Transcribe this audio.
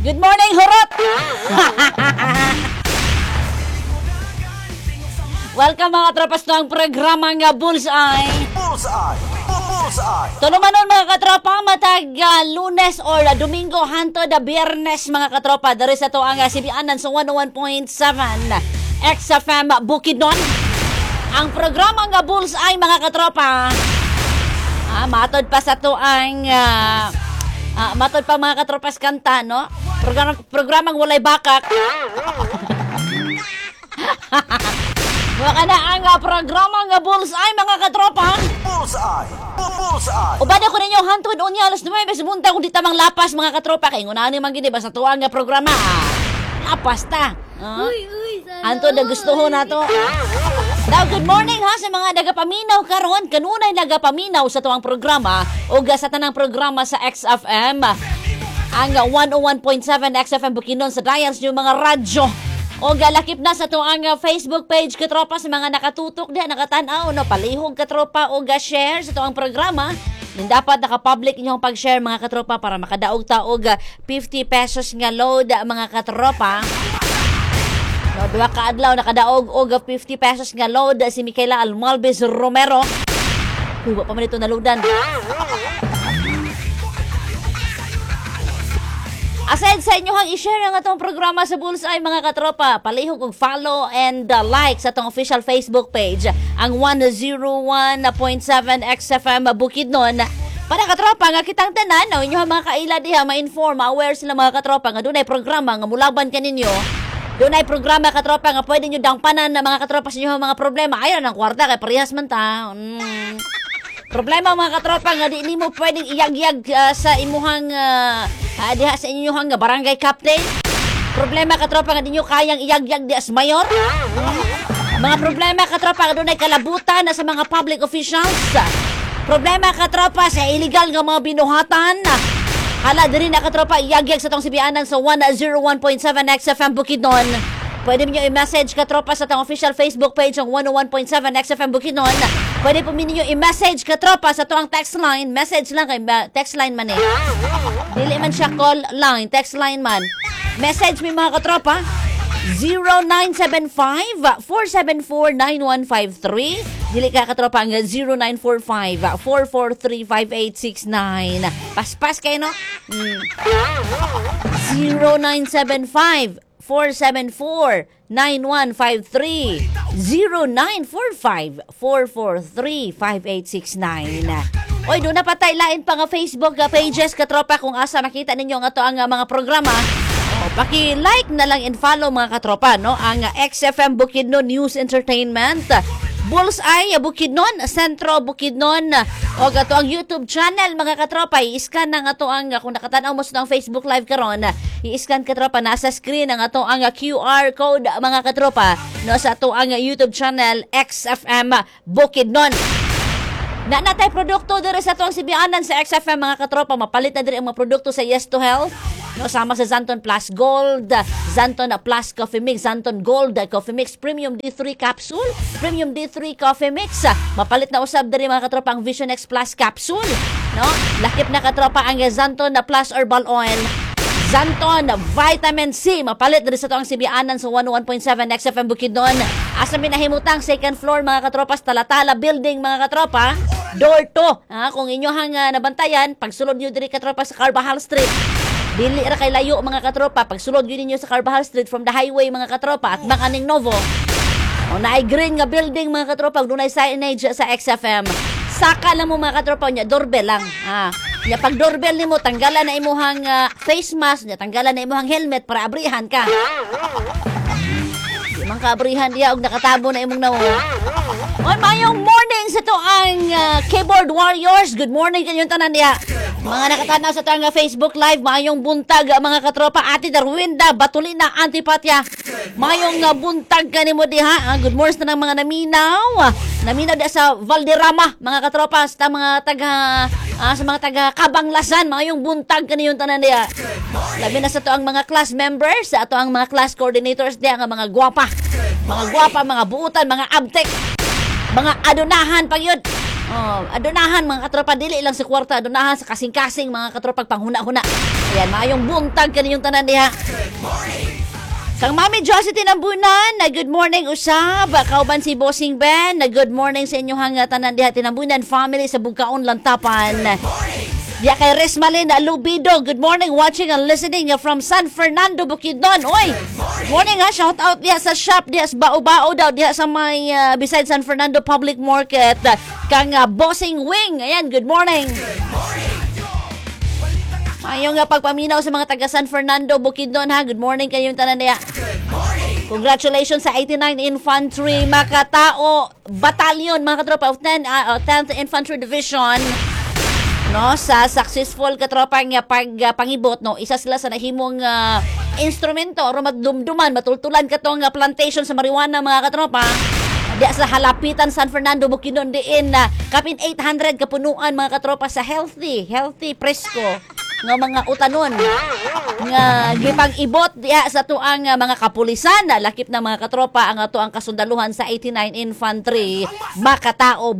Good morning, Horot! Welcome mga katropas ng programang Bullseye. Bullseye! Bullseye! Tulumanon mga katropa, matag Lunes or Domingo hantod Biyernes mga katropa. Dari sa to ang sibianan sa 101.7 XFM Bukidnon. Ang programang Bullseye mga katropa. Matod pa sa to ang matod pa mga katropas kanta, no? Programang walay bakak. Waka na ang programang Bullseye mga katropa. Bullseye! Bullseye! Ubad ako ninyo hantod unya alas 9 bunta kung di tamang lapas mga katropa kay ngunahan ni man gini basta tuwa nga programa. Lapas ta. Hantod na gustuho nato. Daw good morning ha sa mga nagapaminaw karon kanunay nagapaminaw sa tuwang programa o sa tanang programa sa XFM. Ang 101.7 XFM Bukidnon sa dials nyo mga radyo. O galakip na sa tuang Facebook page katropa sa mga nakatutok di nakatanaw no palihog katropa o share sa tuang programa. Yung dapat naka-public inyong pag-share mga katropa para makadaog taog 50 pesos nga load mga katropa. No, duwa ka adlaw nakadaog og 50 pesos nga load si Micaela Almalbes Romero. Huwag pa man ito naludan. Aside sa inyo hang i-share ang atong programa sa Bullseye mga katropa. Palihog og follow and like sa atong official Facebook page ang 101.7 XFM Bukidnon. Para katropa nga kitang tanan no inyo mga kaila diha ma-inform, aware sila mga katropa nga dunay programa nga mulaban kaninyo. Dunay programa katropa nga pwede nyo dangpanan na mga katropa sa inyo mga problema. Ayaw ng kwarta kay parehas man ta. Problema mga katropa nga di mo pwedeng iyag-yag sa imuhang diha sa inyong barangay captain. Problema katropa nga di nyo kayang iyag-yag di as mayor. Mga problema katropa nga dunay kalabutan na sa mga public officials. Problema katropa sa illegal nga mga binuhatan. Hala diri na katropa iyag-yag sa tong sibianan sa 101.7 XFM Bukidnon. Pwede niyo i-message katropa sa tong official Facebook page ang 101.7 XFM Bukidnon. Pwede po ninyo i-message katropa sa tuang text line. Message lang kay text line man eh. Dili man siya call line, text line man. Message mi mga katropa 0975-474-9153. Dili ka katropa ang 0945-443-5869. Paspas kayo no? 0975 474-9153 0945-443-5869. Oy, doon na patay lain pa nga Facebook pages katropa kung asa makita ninyo nga to ang mga programa. Paki-like na lang and follow mga katropa no ang XFM Bukidnon News Entertainment. Bullseye Bukidnon, Sentro Bukidnon o gato ang YouTube channel mga katropa. I-scan na nga to ang kung nakatanaw mo sa Facebook live karon, i-scan katropa nasa screen ang ato ang QR code mga katropa no sa ato ang YouTube channel XFM Bukidnon. Na natay produkto diri sa tuang sibianan sa XFM mga katropa, mapalit na diri ang mga produkto sa Yes to Health. No, sama sa Zanton Plus Gold, Zanton Plus Coffee Mix, Zanton Gold Coffee Mix, Premium D3 Capsule, Premium D3 Coffee Mix. Mapalit na usab diri mga katropa ang Vision X Plus Capsule. No? Lakip na katropa ang Zanton Plus Herbal Oil, Zanton Vitamin C. Mapalit diri sa tuang sibianan sa 101.7 XFM Bukidnon. Asa minahimutang second floor mga katropa sa Talatala Building mga katropa. Door 2. Kung inyo hang nabantayan, pagsulod nyo diri katropa sa Carvajal Street. Dili ra kay layo mga katropa. Pagsulod yun ninyo sa Carvajal Street from the highway mga katropa at Bakaning Novo. O naay green nga building mga katropa. Dunay signage sa XFM. Saka lang mo mga katropa niya. Doorbell lang. Ya pag doorbell nimo tanggalan na imuhang face mask. Tanggalan na imuhang helmet para abrihan ka. Di man ka abrihan diya og nakatabo na imong nawo. Oy, mayong morning sa to ang Keyboard Warriors. Good morning kanyong tanan diya. Mga nakatanaw sa tanga Facebook Live, mayong buntag mga katropa. Ate Darwinda, Batulina, Antipatya. Mayong buntag kanimo diha. Good morning na ng mga naminaw. Naminaw diha sa Valderrama, mga katropa, sa mga taga Kabanglasan. Mayong buntag kaniyong tanan diha. Labi na sa to ang mga class members, sa to ang mga class coordinators diha nga mga gwapa. Mga gwapa, mga buutan, mga abtek. Mga adunahan pag yun. Adunahan mga katropa, dili lang sa kwarta, adunahan sa kasing-kasing mga katropa panghuna-huna. Ayan, maayong buntag kaniyong tanan diha. Kang Mami Josie Tinambunan, na good morning usab. Kauban si Bossing Ben, na good morning sa inyong tanan diha Tinambunan family sa Bugkaon Lantapan. Diya kay Resmalin Lubido, good morning, watching and listening from San Fernando, Bukidnon. Oy, morning ha, shout out diya sa shop, diya sa Bao-Bao daw, diya sa may beside San Fernando Public Market. Kang Bossing Wing, ayan, good morning. Ayong pagpaminaw sa mga taga San Fernando, Bukidnon ha. Good morning kayong tanan niya. Congratulations sa 89 Infantry Makatao Battalion, mga katropa of 10th Infantry Division. No, sa successful katropa nga pangibot, no, isa sila sa nahimong instrumento o magdumduman, matultulan katong plantation sa marijuana, mga katropa. Diya sa halapitan San Fernando, Bukidnon diin na kapin 800 kapunuan mga katropa sa healthy presko nga mga utanon nga gipag-ibot diya sa tuang mga kapulisan, lakip na mga katropa ang ato ang kasundaluhan sa 89 Infantry Makatao